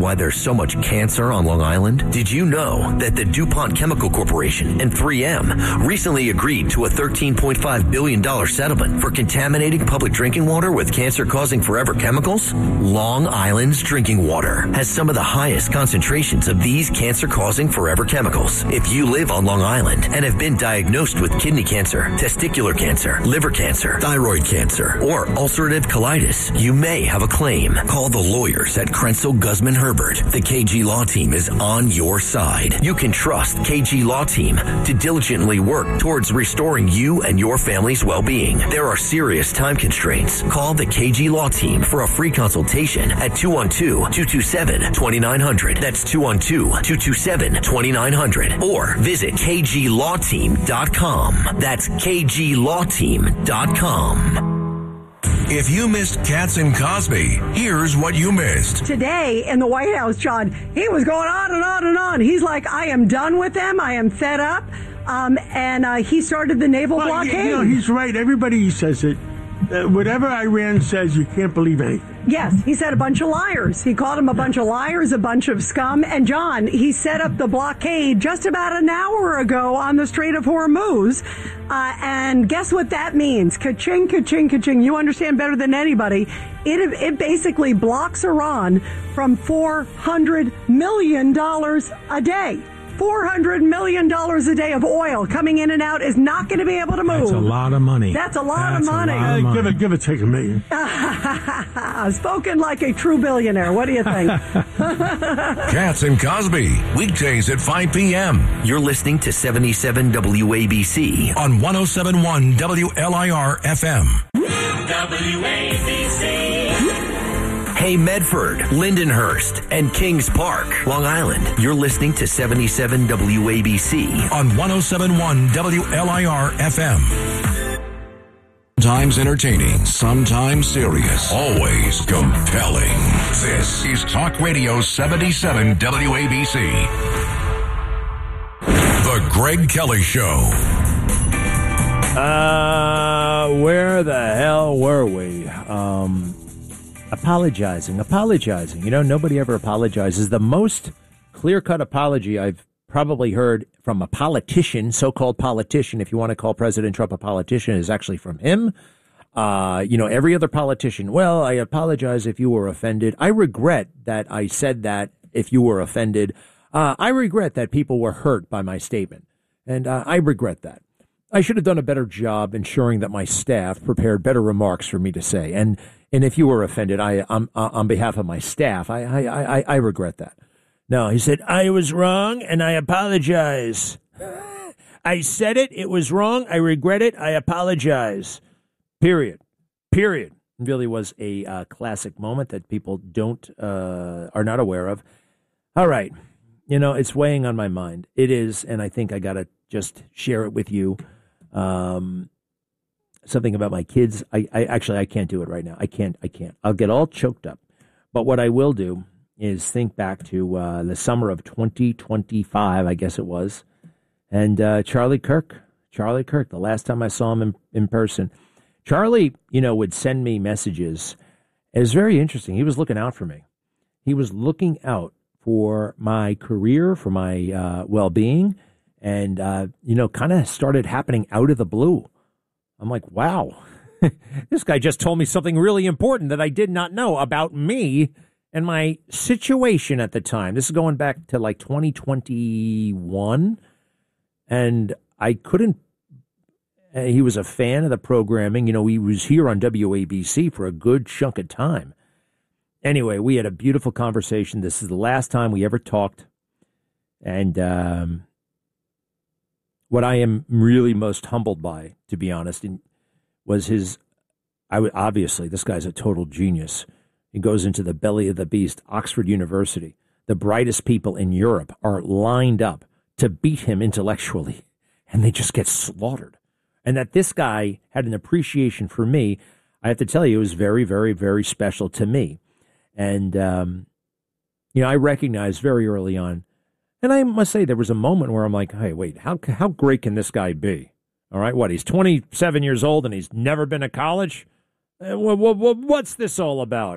why there's so much cancer on Long Island? Did you know that the DuPont Chemical Corporation and 3M recently agreed to a $13.5 billion settlement for contaminating public drinking water with cancer-causing forever chemicals? Long Island's drinking water has some of the highest concentrations of these cancer-causing forever chemicals. If you live on Long Island and have been diagnosed with kidney cancer, testicular cancer, liver cancer, thyroid cancer, or ulcerative colitis, you may have a claim. Call the lawyers at Krenzel Guzman Herbert. The KG Law Team is on your side. You can trust KG Law Team to diligently work towards restoring you and your family's well-being. There are serious time constraints. Call the KG Law Team for a free consultation at 212-227-2900. That's 212-227-2900. Or visit kglawteam.com. That's kglawteam.com. If you missed Katz and Cosby, here's what you missed. Today in the White House, John, he was going on and on and on. He's like, I am done with them. I am fed up. And he started the naval blockade. You know, he's right. Everybody says it. Whatever Iran says, you can't believe anything. Yes, he said a bunch of liars. He called them a bunch of liars, a bunch of scum. And, John, he set up the blockade just about an hour ago on the Strait of Hormuz. And guess what that means? Ka-ching, ka-ching, ka-ching. You understand better than anybody. It basically blocks Iran from $400 million a day. $400 million a day of oil coming in and out is not going to be able to move. That's a lot of money. That's a lot of money. Give it, take $1 million. Spoken like a true billionaire. What do you think? Katz and Cosby, weekdays at 5 p.m. You're listening to 77 WABC on 107.1 WLIR FM. WABC. Hey, Medford, Lindenhurst, and Kings Park, Long Island. You're listening to 77 WABC on 107.1 WLIR FM. Sometimes entertaining, sometimes serious, always compelling. This is Talk Radio 77 WABC. The Greg Kelly Show. Where the hell were we? Apologizing. You know, nobody ever apologizes. The most clear-cut apology I've probably heard from a politician, so-called politician, if you want to call President Trump a politician, is actually from him. Every other politician, well, I apologize if you were offended. I regret that I said that if you were offended. I regret that people were hurt by my statement. And I regret that. I should have done a better job ensuring that my staff prepared better remarks for me to say. And if you were offended, on behalf of my staff, I regret that. No, he said, I was wrong and I apologize. I said it. It was wrong. I regret it. I apologize. Period. It really was a classic moment that people are not aware of. All right. You know, it's weighing on my mind. It is. And I think I got to just share it with you. Something about my kids. I can't do it right now. I can't. I'll get all choked up. But what I will do is think back to the summer of 2025, I guess it was. And Charlie Kirk, the last time I saw him in person. Charlie, would send me messages. It was very interesting. He was looking out for me. He was looking out for my career, for my well-being. And, kind of started happening out of the blue. I'm like, wow, this guy just told me something really important that I did not know about me and my situation at the time. This is going back to like 2021. And I couldn't, he was a fan of the programming. He was here on WABC for a good chunk of time. Anyway, we had a beautiful conversation. This is the last time we ever talked. And, what I am really most humbled by, to be honest, was obviously, this guy's a total genius. He goes into the belly of the beast, Oxford University. The brightest people in Europe are lined up to beat him intellectually, and they just get slaughtered. And that this guy had an appreciation for me, I have to tell you, it was very, very, very special to me. And, I recognized very early on, and I must say, there was a moment where I'm like, hey, wait, how great can this guy be? All right, what, he's 27 years old and he's never been to college? What's this all about?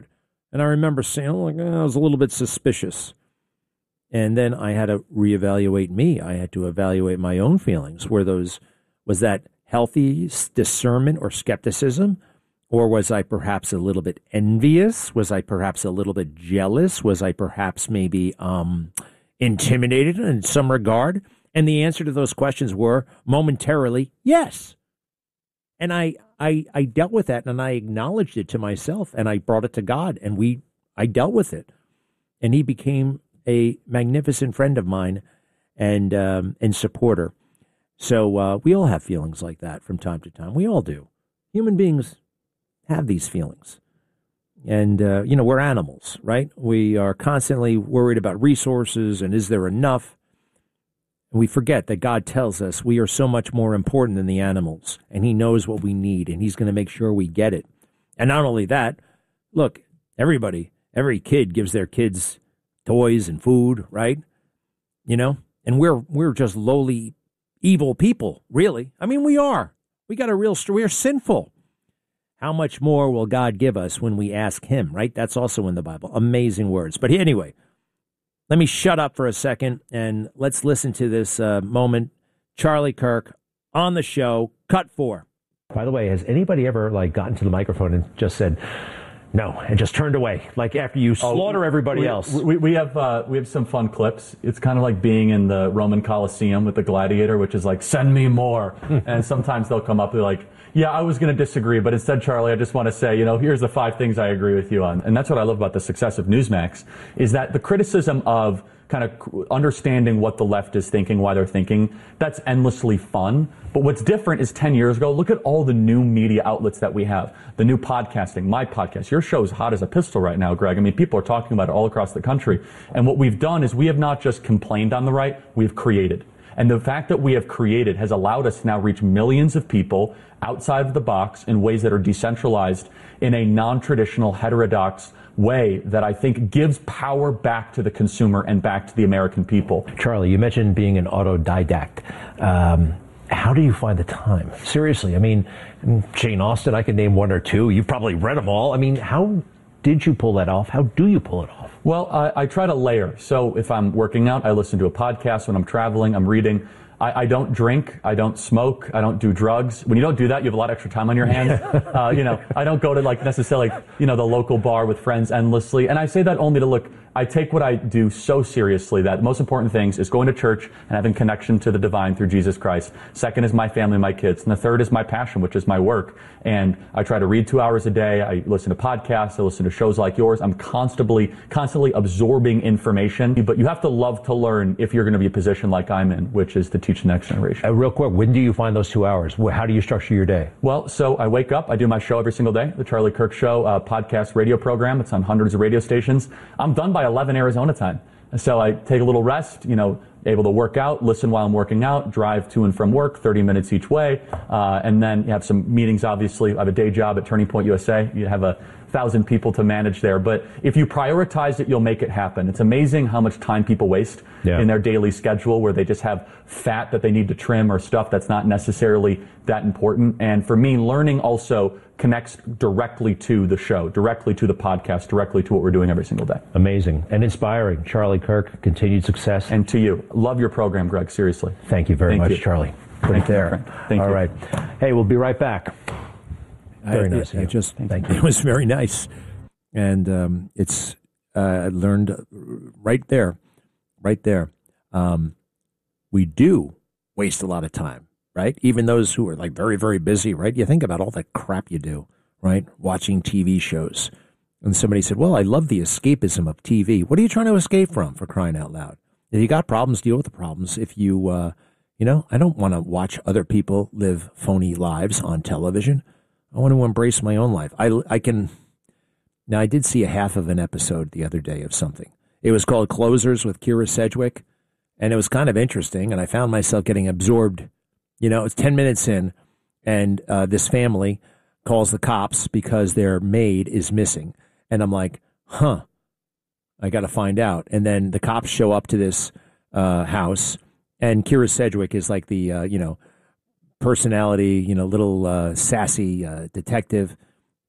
And I remember saying, I was a little bit suspicious. And then I had to reevaluate me. I had to evaluate my own feelings. Was that healthy discernment or skepticism? Or was I perhaps a little bit envious? Was I perhaps a little bit jealous? Was I perhaps maybe intimidated in some regard? And the answer to those questions were momentarily, yes. And I dealt with that, and I acknowledged it to myself, and I brought it to God, and I dealt with it. And he became a magnificent friend of mine and supporter. So we all have feelings like that from time to time. We all do. Human beings have these feelings. And, we're animals, right? We are constantly worried about resources and is there enough? And we forget that God tells us we are so much more important than the animals, and he knows what we need, and he's going to make sure we get it. And not only that, look, every kid gives their kids toys and food, right? And we're just lowly, evil people, really. I mean, we are. We're sinful. How much more will God give us when we ask him, right? That's also in the Bible. Amazing words. But anyway, let me shut up for a second and let's listen to this moment. Charlie Kirk on the show, cut 4. By the way, has anybody ever gotten to the microphone and just said no and just turned away, after you slaughter everybody else? We have some fun clips. It's kind of like being in the Roman Colosseum with the gladiator, which is send me more. And sometimes they'll come up and be yeah, I was going to disagree, but instead, Charlie, I just want to say, here's the 5 things I agree with you on. And that's what I love about the success of Newsmax, is that the criticism of kind of understanding what the left is thinking, why they're thinking, that's endlessly fun. But what's different is 10 years ago, look at all the new media outlets that we have. The new podcasting, my podcast. Your show is hot as a pistol right now, Greg. I mean, people are talking about it all across the country. And what we've done is we have not just complained on the right, we've created. And the fact that we have created has allowed us to now reach millions of people outside of the box in ways that are decentralized in a non-traditional, heterodox way that I think gives power back to the consumer and back to the American people. Charlie, you mentioned being an autodidact. How do you find the time? Seriously, I mean, Jane Austen, I can name 1 or 2. You've probably read them all. I mean, how did you pull that off? How do you pull it off? Well, I try to layer. So if I'm working out, I listen to a podcast. When I'm traveling, I'm reading. I don't drink. I don't smoke. I don't do drugs. When you don't do that, you have a lot of extra time on your hands. I don't go to necessarily, the local bar with friends endlessly. And I say that only to I take what I do so seriously that the most important things is going to church and having connection to the divine through Jesus Christ. Second is my family, my kids. And the third is my passion, which is my work. And I try to read 2 hours a day. I listen to podcasts. I listen to shows like yours. I'm constantly absorbing information. But you have to love to learn if you're going to be a position like I'm in, which is to teach the next generation. Real quick, when do you find those 2 hours? How do you structure your day? Well, so I wake up. I do my show every single day, the Charlie Kirk Show podcast radio program. It's on hundreds of radio stations. I'm done by 11 Arizona time. So I take a little rest, able to work out, listen while I'm working out, drive to and from work, 30 minutes each way. And then you have some meetings, obviously. I have a day job at Turning Point USA. You have 1,000 people to manage there. But if you prioritize it, you'll make it happen. It's amazing how much time people waste in their daily schedule where they just have fat that they need to trim or stuff that's not necessarily that important. And for me, learning also connects directly to the show, directly to the podcast, directly to what we're doing every single day. Amazing and inspiring. Charlie Kirk, continued success. And to you. Love your program, Greg, seriously. Thank you very much, Charlie. Put it there. Thank you. All right. Hey, we'll be right back. Very nice. Thank you. It was very nice. And I learned right there. We do waste a lot of time. Right? Even those who are very, very busy, right? You think about all the crap you do, right? Watching TV shows. And somebody said, well, I love the escapism of TV. What are you trying to escape from, for crying out loud? If you got problems, deal with the problems. If you, I don't want to watch other people live phony lives on television. I want to embrace my own life. Now, I did see a half of an episode the other day of something. It was called Closers with Kira Sedgwick. And it was kind of interesting. And I found myself getting absorbed. It's 10 minutes in, and this family calls the cops because their maid is missing. And I'm like, I got to find out. And then the cops show up to this house, and Kira Sedgwick is like the, personality, little sassy detective.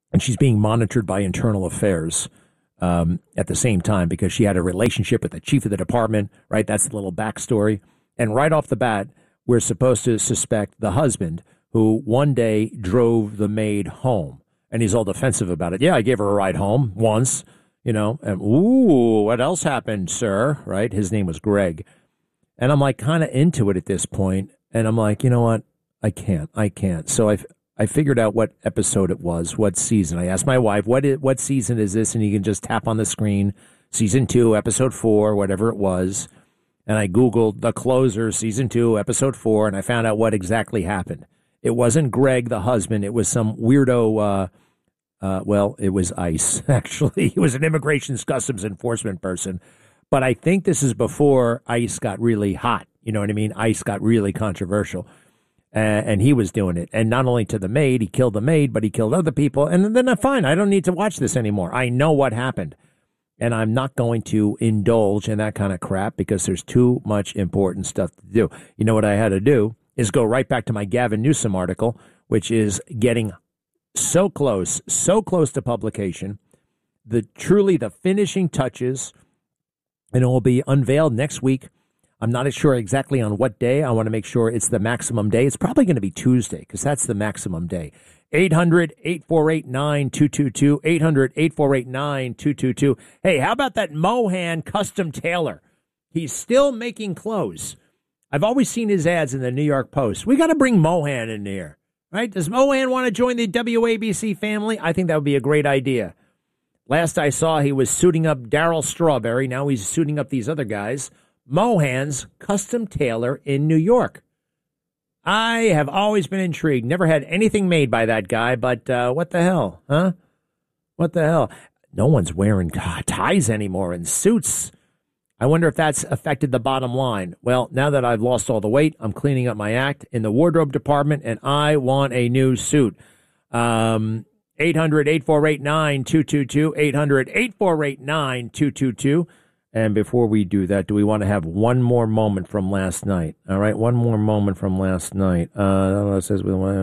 and she's being monitored by Internal Affairs at the same time because she had a relationship with the chief of the department, right? That's the little backstory. And right off the bat, we're supposed to suspect the husband who one day drove the maid home. And he's all defensive about it. Yeah, I gave her a ride home once, and ooh, what else happened, sir? Right? His name was Greg. And I'm like kind of into it at this point. And I'm like, you know what? I can't. So I figured out what episode it was, what season. I asked my wife, what season is this? And you can just tap on the screen, season 2, episode 4, whatever it was. And I Googled The Closer, season 2, episode 4, and I found out what exactly happened. It wasn't Greg, the husband. It was some weirdo, it was ICE, actually. He was an Immigrations Customs Enforcement person. But I think this is before ICE got really hot. You know what I mean? ICE got really controversial. And he was doing it. And not only to the maid, he killed the maid, but he killed other people. And then fine, I don't need to watch this anymore. I know what happened. And I'm not going to indulge in that kind of crap because there's too much important stuff to do. You know what I had to do is go right back to my Gavin Newsom article, which is getting so close to publication. Truly the finishing touches, and it will be unveiled next week. I'm not sure exactly on what day. I want to make sure it's the maximum day. It's probably going to be Tuesday because that's the maximum day. 800-848-9222. 800-848-9222. Hey, how about that Mohan custom tailor? He's still making clothes. I've always seen his ads in the New York Post. We got to bring Mohan in here, right? Does Mohan want to join the WABC family? I think that would be a great idea. Last I saw, he was suiting up Darryl Strawberry. Now he's suiting up these other guys. Mohan's custom tailor in New York. I have always been intrigued. Never had anything made by that guy, but what the hell, huh? What the hell? No one's wearing ties anymore and suits. I wonder if that's affected the bottom line. Well, now that I've lost all the weight, I'm cleaning up my act in the wardrobe department, and I want a new suit. 800-848-9222, 800-848-9222. And before we do that, do we want to have one more moment from last night? All right, one more moment from last night. It says,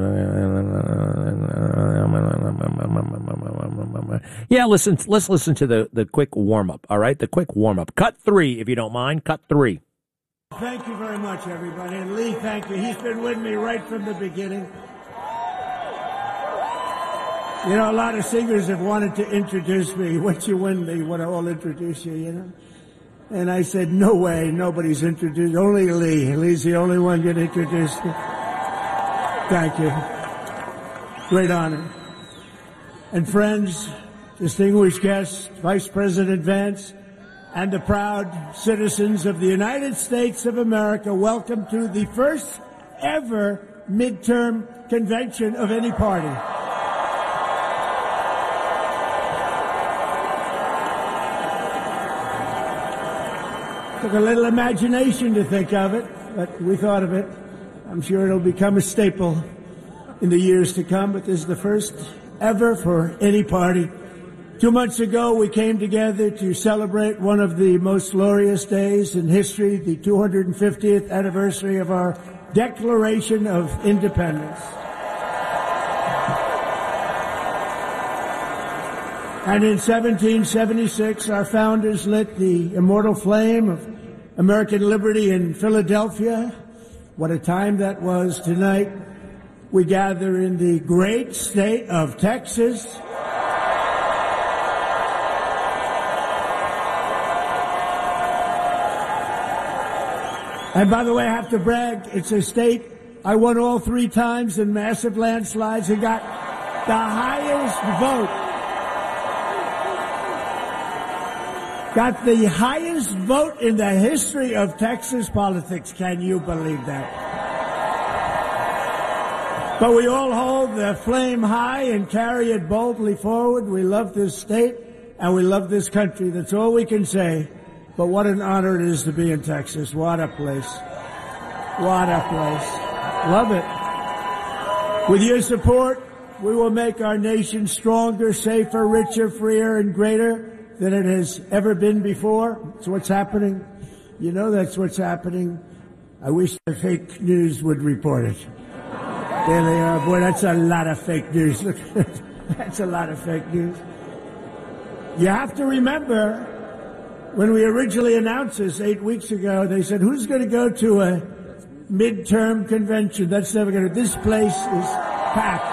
let's listen to the quick warm-up, all right? The quick warm-up. Cut 3, if you don't mind. Cut 3. Thank you very much, everybody. And Lee, thank you. He's been with me right from the beginning. You know, a lot of singers have wanted to introduce me. Once you win, they want to all introduce you, And I said, no way, nobody's introduced. Only Lee. Lee's the only one get introduced. Thank you. Great honor. And friends, distinguished guests, Vice President Vance, and the proud citizens of the United States of America, welcome to the first ever midterm convention of any party. Took a little imagination to think of it, but we thought of it. I'm sure it'll become a staple in the years to come, but this is the first ever for any party. 2 months ago, we came together to celebrate one of the most glorious days in history, the 250th anniversary of our Declaration of Independence. And in 1776, our founders lit the immortal flame of American liberty in Philadelphia. What a time that was. Tonight, we gather in the great state of Texas. And by the way, I have to brag, it's a state I won all 3 times in massive landslides and got the highest vote. Got the highest vote in the history of Texas politics. Can you believe that? But we all hold the flame high and carry it boldly forward. We love this state and we love this country. That's all we can say. But what an honor it is to be in Texas. What a place. What a place. Love it. With your support, we will make our nation stronger, safer, richer, freer, and greater than it has ever been before. That's what's happening. You know that's what's happening. I wish the fake news would report it. There they are. Boy, that's a lot of fake news. Look, That's a lot of fake news. You have to remember, when we originally announced this 8 weeks ago, they said, who's going to go to a midterm convention? That's never going to. This place is packed.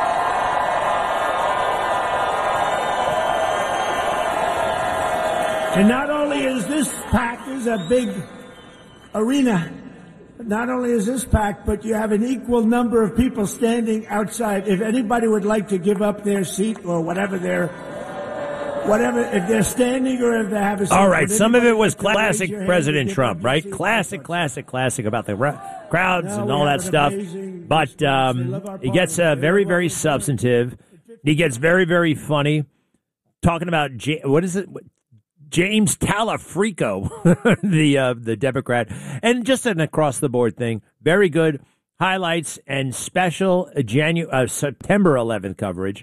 And not only is this packed, there's a big arena. Not only is this packed, but you have an equal number of people standing outside. If anybody would like to give up their seat or whatever, if they're standing or if they have a seat. All right, some of it was classic President Trump, right? Classic about the crowds and all that stuff. But he gets very, very substantive. He gets very, very funny. Talking about, what is it? James Talafrico, the Democrat, and just an across-the-board thing. Very good highlights and special September 11th coverage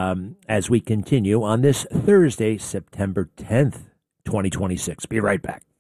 as we continue on this Thursday, September 10th, 2026. Be right back.